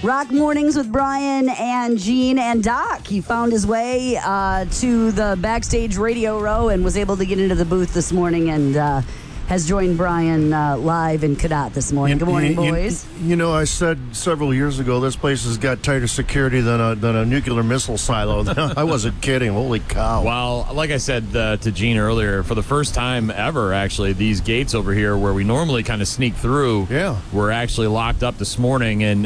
Rock Mornings with Brian and Gene and Doc. He found his way to the backstage radio row and was able to get into the booth this morning and has joined Brian live in Cadott this morning. Good morning, boys. You know, I said several years ago this place has got tighter security than a nuclear missile silo. I wasn't kidding. Holy cow. Well, like I said to Gene earlier, for the first time ever, actually, these gates over here where we normally kind of sneak through were actually locked up this morning. And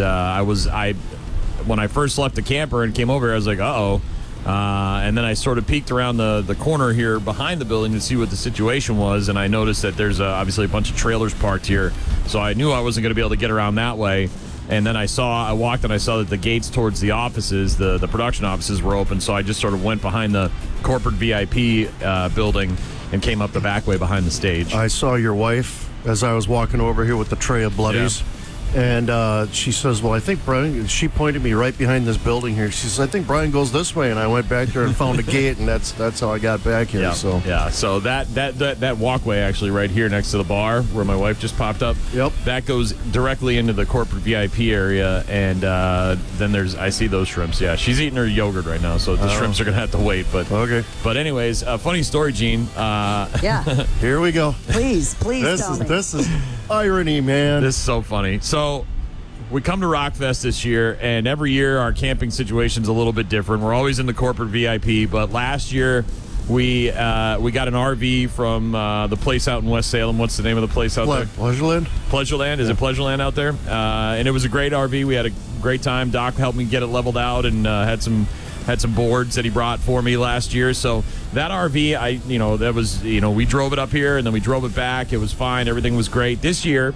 when I first left the camper and came over here, I was like, uh-oh. And then I sort of peeked around the corner here behind the building to see what the situation was, and I noticed that there's obviously a bunch of trailers parked here, so I knew I wasn't going to be able to get around that way. And then I walked and I saw that the gates towards the offices, the production offices, were open, so I just sort of went behind the corporate VIP building and came up the back way behind the stage. I saw your wife as I was walking over here with the tray of bloodies. And she says, well, I think Brian, she pointed me right behind this building here. She says, I think Brian goes this way. And I went back there and found a gate, and that's how I got back here. Yeah. So So that walkway actually right here next to the bar where my wife just popped up, that goes directly into the corporate VIP area. And then I see those shrimps. Yeah, she's eating her yogurt right now, so the shrimps are going to have to wait. But But anyways, a funny story, Gene. Here we go. Please tell me. This is irony, man. This is so funny. So we come to Rockfest this year, and every year our camping situation's a little bit different. We're always in the corporate VIP, but last year we got an RV from the place out in West Salem. What's the name of the place out there? Pleasureland? Pleasureland. Is it Pleasureland out there? And it was a great RV. We had a great time. Doc helped me get it leveled out and had some boards that he brought for me last year. So that RV, we drove it up here and then we drove it back. It was fine. Everything was great. This year,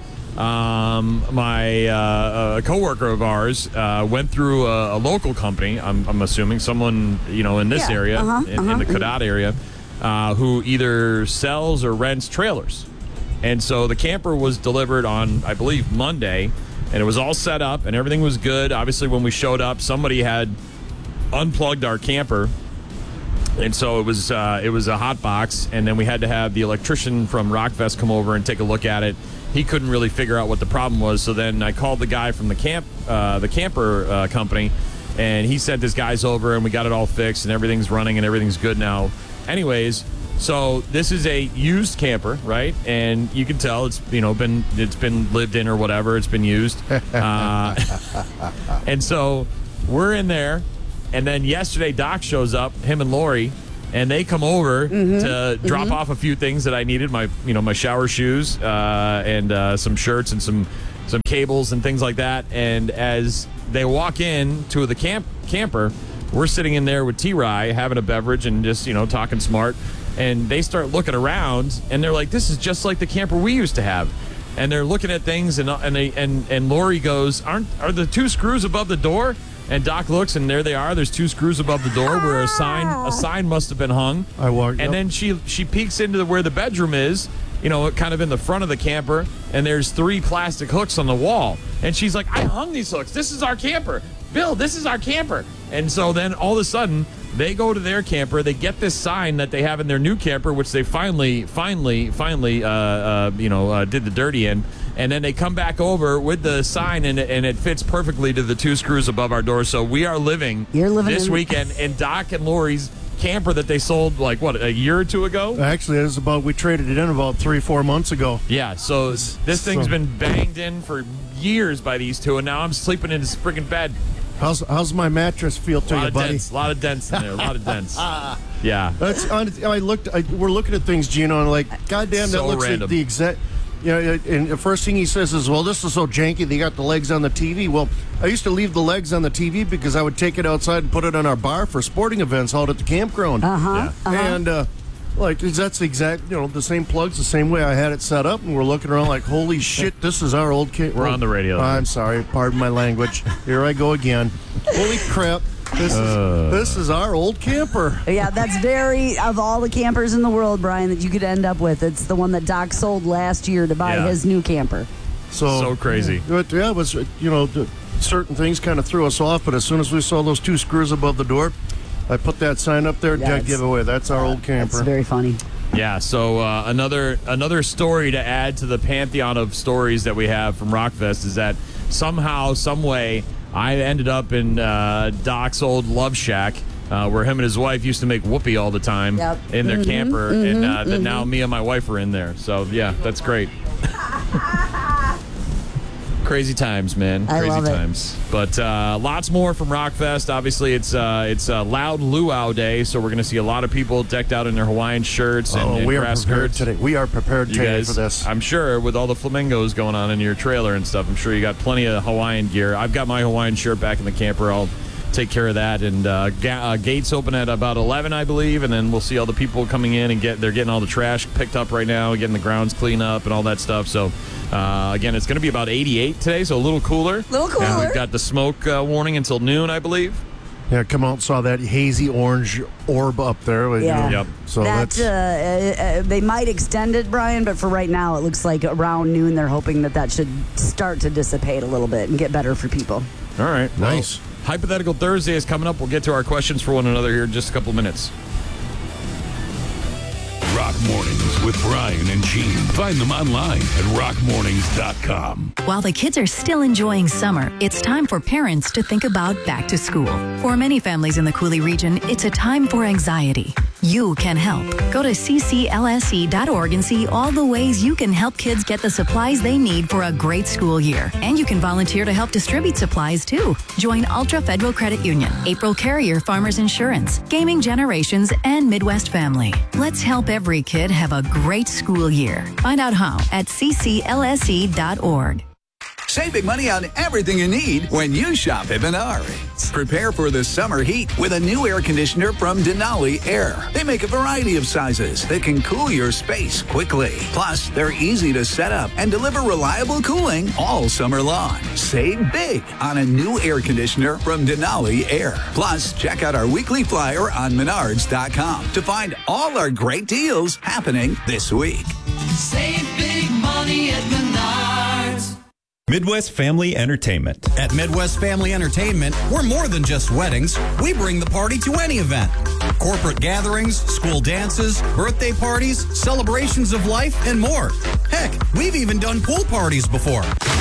my coworker of ours went through a local company. I'm assuming someone in this area, in the Cadott area, who either sells or rents trailers. And so the camper was delivered on, I believe, Monday, and it was all set up and everything was good. Obviously, when we showed up, somebody had unplugged our camper, and so it was a hot box, and then we had to have the electrician from Rockfest come over and take a look at it. He couldn't really figure out what the problem was, so then I called the guy from the camper company, and he sent his guys over, and we got it all fixed, and everything's running, and everything's good now. Anyways, so this is a used camper, right? And you can tell it's been lived in or whatever. It's been used, and so we're in there. And then yesterday, Doc shows up, him and Lori, and they come over to drop off a few things that I needed, my shower shoes and some shirts and some cables and things like that. And as they walk in to the camper, we're sitting in there with T-Rye having a beverage and just talking smart. And they start looking around, and they're like, "This is just like the camper we used to have." And they're looking at things, and Lori goes, "Are the two screws above the door?" And Doc looks, and there they are. There's two screws above the door where a sign must have been hung. I walked. And then she peeks into where the bedroom is, kind of in the front of the camper, and there's 3 plastic hooks on the wall. And she's like, "I hung these hooks. This is our camper. Bill, this is our camper." And so then all of a sudden, they go to their camper. They get this sign that they have in their new camper, which they finally did the dirty in. And then they come back over with the sign, and it fits perfectly to the 2 screws above our door. So we are living this weekend in Doc and Lori's camper that they sold, a year or 2 ago? Actually, we traded it in about 3-4 months ago. Yeah, so this thing's been banged in for years by these two, and now I'm sleeping in this freaking bed. How's my mattress feel to you, buddy? A lot of dents in there. A lot of dents. Yeah. We're looking at things, Gino, and goddamn, that looks like the exact. And the first thing he says is, "Well, this is so janky. They got the legs on the TV." Well, I used to leave the legs on the TV because I would take it outside and put it on our bar for sporting events out at the campground. And that's the exact, the same plugs, the same way I had it set up, and we're looking around like, holy shit, this is our old camper. We're on the radio. I'm sorry, pardon my language. Here I go again. Holy crap. This is our old camper. Yeah, that's of all the campers in the world, Brian, that you could end up with. It's the one that Doc sold last year to buy his new camper. So crazy. But it was, certain things kind of threw us off, but as soon as we saw those 2 screws above the door, I put that sign up there, dead giveaway. That's our old camper. That's very funny. Yeah, so another story to add to the pantheon of stories that we have from Rockfest is that somehow, some way, I ended up in Doc's old love shack where him and his wife used to make whoopee all the time in their camper, and that now me and my wife are in there. So, yeah, that's great. Crazy times, man. Crazy times. But lots more from Rockfest. Obviously, it's Loud Luau Day, so we're going to see a lot of people decked out in their Hawaiian shirts and grass skirts. We are prepared today for this. I'm sure with all the flamingos going on in your trailer and stuff, I'm sure you got plenty of Hawaiian gear. I've got my Hawaiian shirt back in the camper. I'll take care of that. And gates open at about 11, I believe, and then we'll see all the people coming in and they're getting all the trash picked up right now, getting the grounds cleaned up and all that stuff. So again, it's going to be about 88 today, so a little cooler. And we've got the smoke warning until noon, I believe. Yeah, come out and saw that hazy orange orb up there. Yeah. Yep. So they might extend it, Brian, but for right now, it looks like around noon they're hoping that should start to dissipate a little bit and get better for people. All right. Nice. Well, Hypothetical Thursday is coming up. We'll get to our questions for one another here in just a couple of minutes. Rock Mornings with Brian and Gene. Find them online at rockmornings.com. While the kids are still enjoying summer, it's time for parents to think about back to school. For many families in the Coulee region, it's a time for anxiety. You can help. Go to cclse.org and see all the ways you can help kids get the supplies they need for a great school year. And you can volunteer to help distribute supplies too. Join Ultra Federal Credit Union, April Carrier Farmers Insurance, Gaming Generations, and Midwest Family. Let's help every kid have a great school year. Find out how at cclse.org. Save big money on everything you need when you shop at Menards. Prepare for the summer heat with a new air conditioner from Denali Air. They make a variety of sizes that can cool your space quickly. Plus, they're easy to set up and deliver reliable cooling all summer long. Save big on a new air conditioner from Denali Air. Plus, check out our weekly flyer on Menards.com to find all our great deals happening this week. Save big money at Menards. Midwest Family Entertainment. At Midwest Family Entertainment, we're more than just weddings. We bring the party to any event. Corporate gatherings, school dances, birthday parties, celebrations of life, and more. Heck, we've even done pool parties before.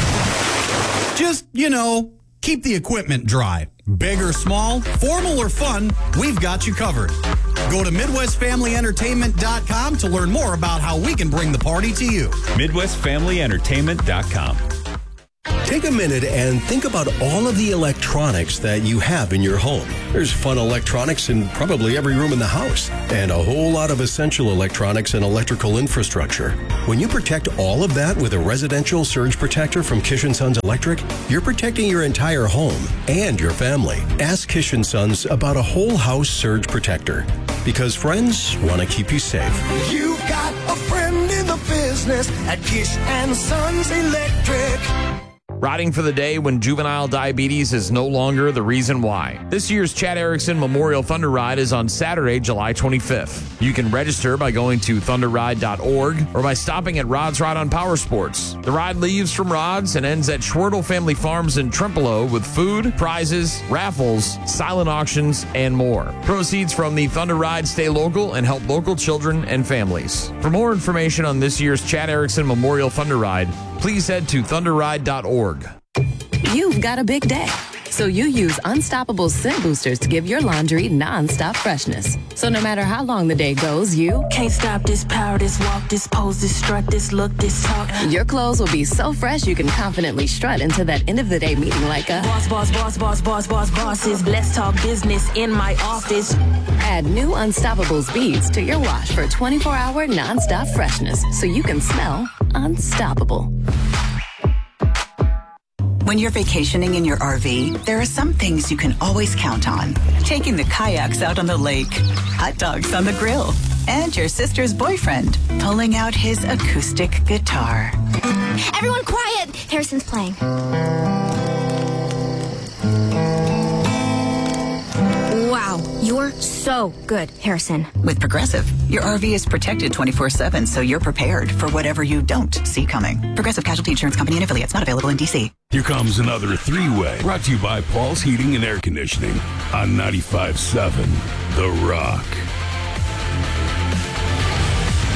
Just, keep the equipment dry. Big or small, formal or fun, we've got you covered. Go to MidwestFamilyEntertainment.com to learn more about how we can bring the party to you. MidwestFamilyEntertainment.com. Take a minute and think about all of the electronics that you have in your home. There's fun electronics in probably every room in the house, and a whole lot of essential electronics and electrical infrastructure. When you protect all of that with a residential surge protector from Kish & Sons Electric, you're protecting your entire home and your family. Ask Kish & Sons about a whole house surge protector, because friends want to keep you safe. You've got a friend in the business at Kish & Sons Electric. Riding for the day when juvenile diabetes is no longer the reason why. This year's Chad Erickson Memorial Thunder Ride is on Saturday, July 25th. You can register by going to thunderride.org or by stopping at Rod's Ride on Power Sports. The ride leaves from Rod's and ends at Schwertel Family Farms in Trempealeau with food, prizes, raffles, silent auctions, and more. Proceeds from the Thunder Ride stay local and help local children and families. For more information on this year's Chad Erickson Memorial Thunder Ride, please head to thunderride.org. You've got a big day, so you use Unstoppable Scent Boosters to give your laundry non-stop freshness. So no matter how long the day goes, you can't stop this power, this walk, this pose, this strut, this look, this talk. Your clothes will be so fresh you can confidently strut into that end of the day meeting like a bosses. Let's talk business in my office. Add new Unstoppables beads to your wash for 24-hour non-stop freshness so you can smell unstoppable. When you're vacationing in your RV, there are some things you can always count on. Taking the kayaks out on the lake, hot dogs on the grill, and your sister's boyfriend pulling out his acoustic guitar. Everyone quiet! Harrison's playing. Wow, you're so good, Harrison. With Progressive, your RV is protected 24/7, so you're prepared for whatever you don't see coming. Progressive Casualty Insurance Company and affiliates, not available in D.C. Here comes another three-way, brought to you by Paul's Heating and Air Conditioning on 95.7 The Rock.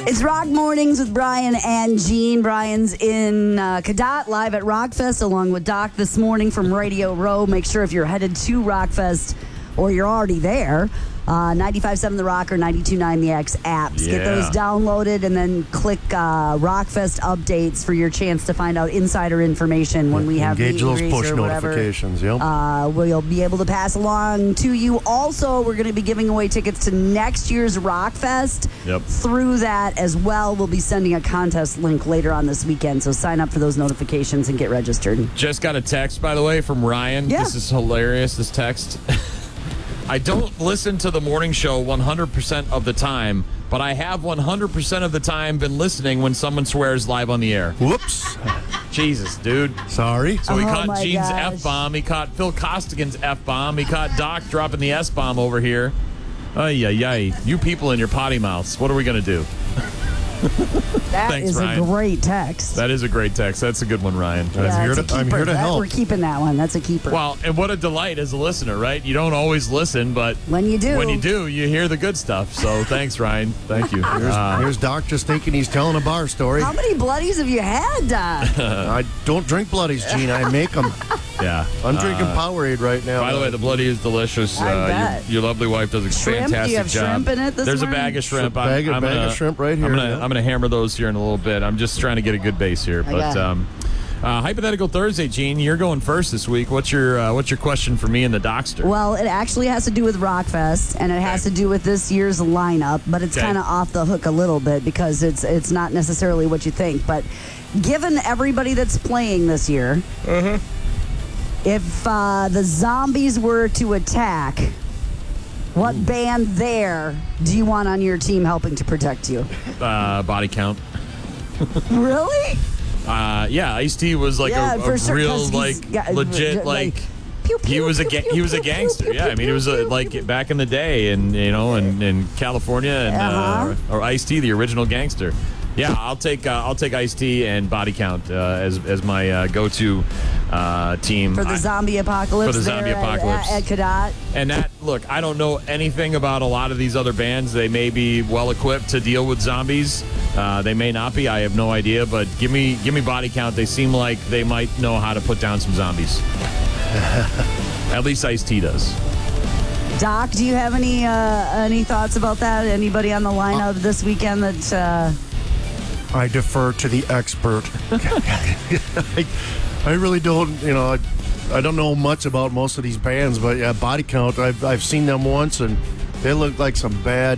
It's Rock Mornings with Brian and Gene. Brian's in Cadott, live at Rockfest, along with Doc this morning from Radio Row. Make sure if you're headed to Rockfest or you're already there, 95.7 The Rock or 92.9 The X apps. Yeah. Get those downloaded and then click Rockfest updates for your chance to find out insider information when we have engage those push or whatever. notifications. Yep. We'll be able to pass along to you. Also, we're going to be giving away tickets to next year's Rockfest. Yep. Through that as well, we'll be sending a contest link later on this weekend. So sign up for those notifications and get registered. Just got a text, by the way, from Ryan. Yeah. This is hilarious, this text. I don't listen to the morning show 100% of the time, but I have 100% of the time been listening when someone swears live on the air. Whoops. Jesus, dude. Sorry. So he caught my Gene's gosh. F-bomb. He caught Phil Costigan's F-bomb. He caught Doc dropping the S-bomb over here. Ay, ay, ay. You people in your potty mouths. What are we going to do? That Thanks, is Ryan. a great text. That is a great text. That's a good one, Ryan. Yeah, it's a keeper. I'm here to help. We're keeping that one. That's a keeper. Well, and what a delight as a listener, right? You don't always listen, but when you do, you hear the good stuff. So thanks, Ryan. Thank you. Here's Doc just thinking he's telling a bar story. How many bloodies have you had, Doc? I don't drink bloodies, Gene. I make them. Yeah. I'm drinking Powerade right now. By the way, the bloody is delicious. I bet. Your lovely wife does a Shrimp? fantastic Do you have job. shrimp in it this There's morning? a bag of shrimp. Bag of shrimp right here. I'm gonna hammer those here in a little bit. I'm just trying to get a good base here. But Hypothetical Thursday, Gene, you're going first this week. What's your question for me and the Docster? Well, it actually has to do with Rockfest, and it has to do with this year's lineup, but it's kind of off the hook a little bit because it's not necessarily what you think. But given everybody that's playing this year, if the Zombies were to attack, what band there do you want on your team helping to protect you? Body Count. Really? Yeah, Ice-T was like a sure, real 'cause he's got- legit pew, he pew, was a pew, he pew, was a pew, gangster. pew, Yeah, I mean he was like back in the day, and in California, and or Ice-T, the original gangster. Yeah, I'll take Ice-T and Body Count as my go-to team for the zombie apocalypse. For the zombie apocalypse at Cadott. And that, look, I don't know anything about a lot of these other bands. They may be well equipped to deal with zombies. They may not be. I have no idea. But give me Body Count. They seem like they might know how to put down some zombies. At least Ice-T does. Doc, do you have any thoughts about that? Anybody on the lineup this weekend that? I defer to the expert. I really don't, I don't know much about most of these bands, but yeah, Body Count, I've seen them once, and they look like some bad,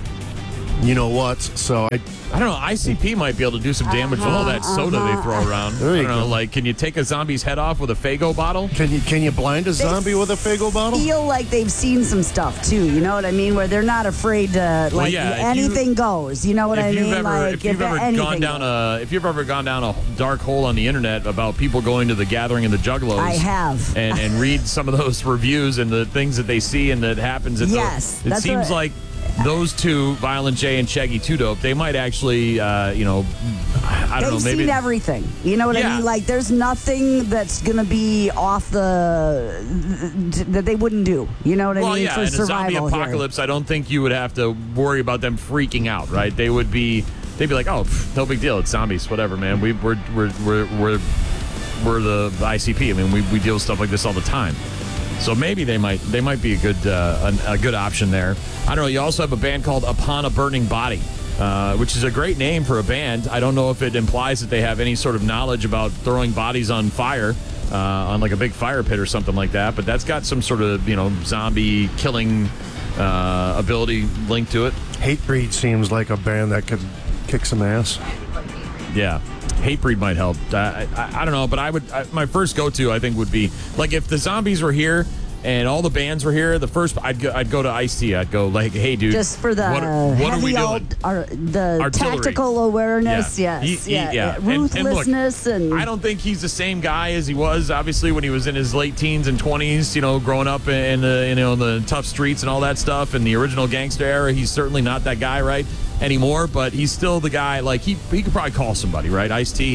so I don't know. ICP might be able to do some damage with all that soda they throw around. There you I don't know. go. Like, can you take a zombie's head off with a Faygo bottle? Can you blind a zombie with a Faygo bottle? Feel like they've seen some stuff too. You know what I mean? Where they're not afraid to anything goes. You know what I mean? If you've ever gone down a dark hole on the internet about people going to the Gathering and the Juggalos, I have, and read some of those reviews and the things that they see and that happens. It seems like those two, Violent J and Shaggy Two Dope, they might actually, I don't know, they've maybe seen everything. You know what I mean? Like, there's nothing that's gonna be off that they wouldn't do. You know what I mean? For in a survival zombie apocalypse, I don't think you would have to worry about them freaking out, right? They'd be like, oh, no big deal. It's zombies, whatever, man. We're the ICP. I mean, we deal with stuff like this all the time. So maybe they might be a good option there. I don't know. You also have a band called Upon a Burning Body, which is a great name for a band. I don't know if it implies that they have any sort of knowledge about throwing bodies on fire, on like a big fire pit or something like that. But that's got some sort of zombie killing ability linked to it. Hatebreed seems like a band that could kick some ass. Yeah. Hatebreed might help. I don't know, but my first go-to, I think, would be like if the zombies were here and all the bands were here. The first, I'd go to Ice-T. I'd go like, hey, dude, just for the what are we doing? The Artillery. Tactical awareness, Yeah. Ruthlessness, and I don't think he's the same guy as he was, obviously, when he was in his late teens and 20s. Growing up in the tough streets and all that stuff, in the original gangster era. He's certainly not that guy, right, anymore. But he's still the guy. Like he could probably call somebody, right? Ice-T.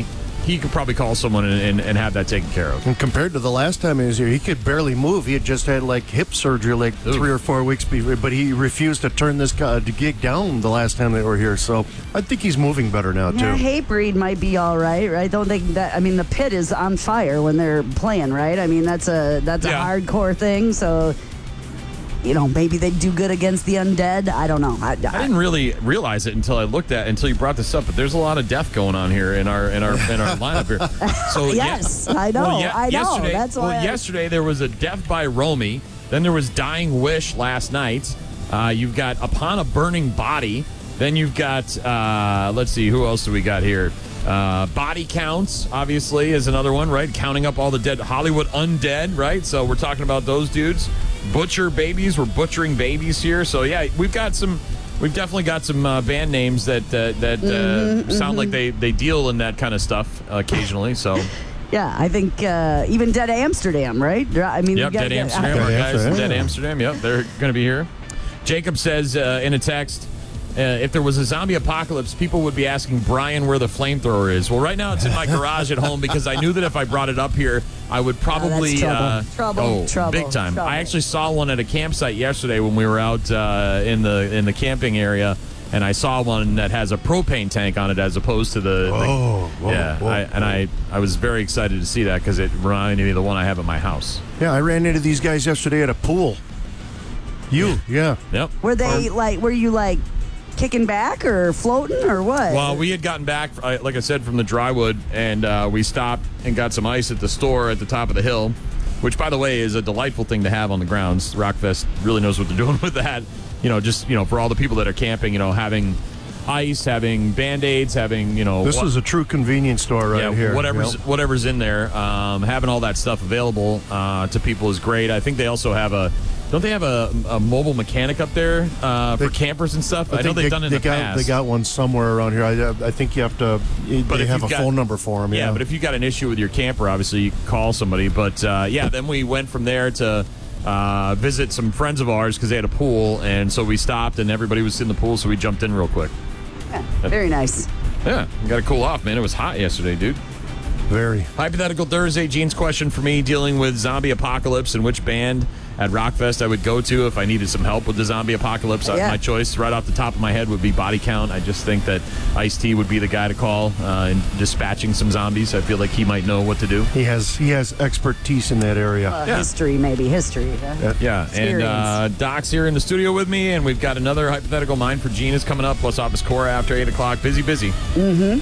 he could probably call someone and have that taken care of. And compared to the last time he was here, he could barely move. He had just had like hip surgery like 3 or 4 weeks before, but he refused to turn this gig down the last time they were here. So I think he's moving better now, too. Yeah, Hatebreed might be all right? Don't think that, I mean, the pit is on fire when they're playing, right? I mean, that's a hardcore thing, so... maybe they'd do good against the undead. I don't know. I didn't really realize it until you brought this up. But there's a lot of death going on here in our lineup here. So yes, I know. I know. That's why. Yesterday there was a Death by Romy. Then there was Dying Wish last night. You've got Upon a Burning Body. Then you've got let's see, who else do we got here? Body Counts, obviously, is another one, right? Counting up all the dead. Hollywood Undead, right? So we're talking about those dudes. Butcher Babies, we're butchering babies here. So yeah, we've definitely got some band names that sound like they deal in that kind of stuff occasionally. So yeah, I think even Dead Amsterdam, right? I mean, yep, Dead Amsterdam, our guys, Dead Amsterdam. Yep, they're going to be here. Jacob says in a text, if there was a zombie apocalypse, people would be asking Brian where the flamethrower is. Well, right now it's in my garage at home because I knew that if I brought it up here, I would probably trouble. Big time. I actually saw one at a campsite yesterday when we were out in the camping area, and I saw one that has a propane tank on it as opposed to the. I was very excited to see that because it reminded me of the one I have at my house. Yeah, I ran into these guys yesterday at a pool. Yeah. Yep. Were they were you kicking back or floating or what? Well, we had gotten back, like I said, from the Drywood, and we stopped and got some ice at the store at the top of the hill, which, by the way, is a delightful thing to have on the grounds. Rockfest really knows what they're doing with that. For all the people that are camping, having ice, having Band-Aids, having, This is a true convenience store here. Whatever's in there, having all that stuff available to people is great. I think they also have Don't they have a mobile mechanic up there for campers and stuff? I know they've done it in the past. They got one somewhere around here. I think you have to. They have a phone number for them. Yeah, but if you got an issue with your camper, obviously you can call somebody. But then we went from there to visit some friends of ours because they had a pool, and so we stopped, and everybody was in the pool, so we jumped in real quick. Yeah, very nice. Yeah, you got to cool off, man. It was hot yesterday, dude. Very. Hypothetical Thursday, Gene's question for me, dealing with zombie apocalypse and which band at Rockfest I would go to if I needed some help with the zombie apocalypse. My choice right off the top of my head would be Body Count. I just think that Ice-T would be the guy to call in dispatching some zombies. I feel like he might know what to do. He has expertise in that area. History. Yeah, and Doc's here in the studio with me, and we've got another hypothetical mind for Gene is coming up, plus Office Core after 8 o'clock. Busy. Mm-hmm.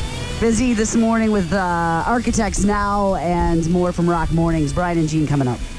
Busy this morning with Architects Now and more from Rock Mornings. Brian and Gene coming up.